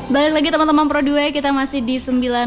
Balik lagi teman-teman Pro 2, kita masih di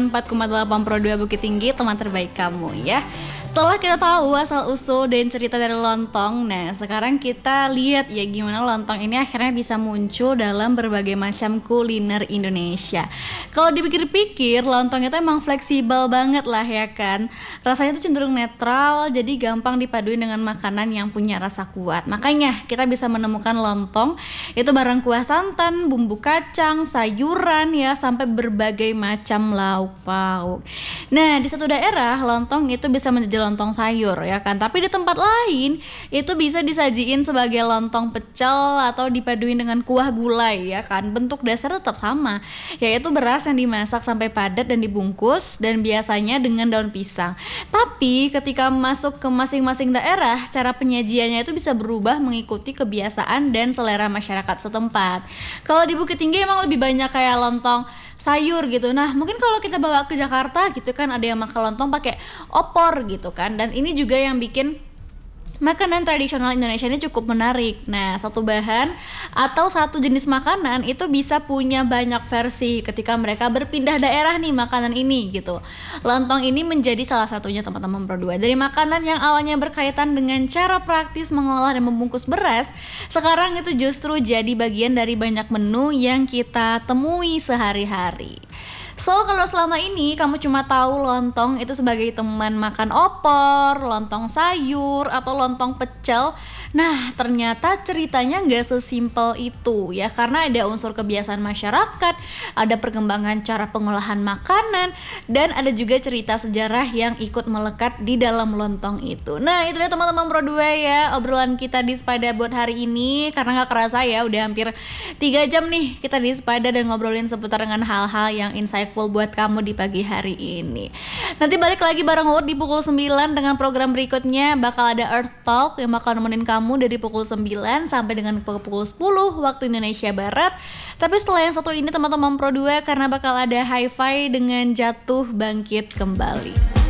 94,8 Pro 2 Bukit Tinggi, teman terbaik kamu ya. Setelah kita tahu asal-usul dan cerita dari lontong, nah sekarang kita lihat ya gimana lontong ini akhirnya bisa muncul dalam berbagai macam kuliner Indonesia. Kalau dipikir-pikir, lontong itu emang fleksibel banget lah ya kan. Rasanya tuh cenderung netral, jadi gampang dipaduin dengan makanan yang punya rasa kuat. Makanya kita bisa menemukan lontong itu bareng kuah santan, bumbu kacang, sayuran ya, sampai berbagai macam lauk pauk. Nah, di satu daerah lontong itu bisa menjadi lontong sayur ya kan, tapi di tempat lain itu bisa disajiin sebagai lontong pecel atau dipaduin dengan kuah gulai ya kan. Bentuk dasar tetap sama, yaitu beras yang dimasak sampai padat dan dibungkus, dan biasanya dengan daun pisang. Tapi ketika masuk ke masing-masing daerah, cara penyajiannya itu bisa berubah mengikuti kebiasaan dan selera masyarakat setempat. Kalau di Bukit Tinggi emang lebih banyak kayak lontong sayur gitu. Nah, mungkin kalau kita bawa ke Jakarta gitu kan, ada yang makan lontong pakai opor gitu kan. Dan ini juga yang bikin makanan tradisional Indonesia ini cukup menarik. Nah, satu bahan atau satu jenis makanan itu bisa punya banyak versi ketika mereka berpindah daerah nih makanan ini gitu. Lontong ini menjadi salah satunya teman-teman Pro 2. Dari makanan yang awalnya berkaitan dengan cara praktis mengolah dan membungkus beras, sekarang itu justru jadi bagian dari banyak menu yang kita temui sehari-hari. So, kalau selama ini kamu cuma tahu lontong itu sebagai teman makan opor, lontong sayur, atau lontong pecel, nah ternyata ceritanya nggak sesimpel itu ya, karena ada unsur kebiasaan masyarakat, ada perkembangan cara pengolahan makanan, dan ada juga cerita sejarah yang ikut melekat di dalam lontong itu. Nah, itu dia teman-teman Pro 2 ya, obrolan kita di Sepada buat hari ini. Karena nggak kerasa ya, udah hampir 3 jam nih kita di Sepada dan ngobrolin seputar dengan hal-hal yang insightful buat kamu di pagi hari ini. Nanti balik lagi bareng Wood di pukul 9 dengan program berikutnya. Bakal ada Earth Talk yang bakal nemenin kamu dari pukul 9 sampai dengan pukul 10 waktu Indonesia Barat. Tapi setelah yang satu ini teman-teman Pro 2, karena bakal ada Hi-Fi dengan Jatuh Bangkit Kembali.